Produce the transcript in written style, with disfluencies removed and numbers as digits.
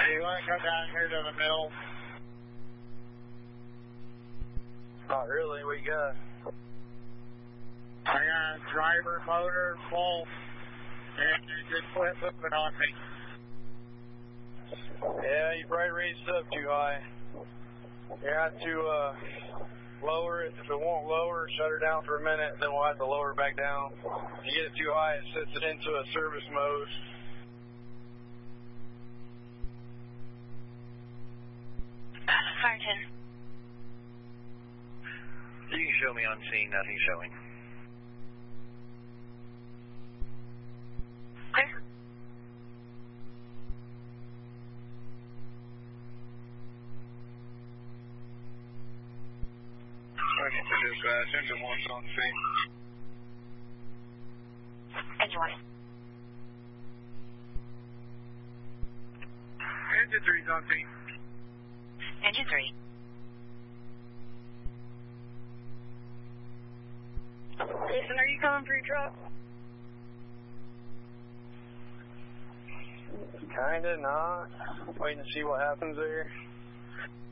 Do you want to come down here to the middle? Not really. What you got? I got driver motor full, and you just quit moving on me. Yeah, you probably raised it up too high. You have to lower it. If it won't lower, shut her down for a minute, then we'll have to lower it back down. If you get it too high, it sets it into a service mode. Farmington. You can show me on scene, nothing showing. Clear. Second to dispatch, engine 1's on scene. Engine 1. Engine 3's on scene. Engine 3. Jason, are you coming for your truck? Kinda not. Waiting to see what happens there.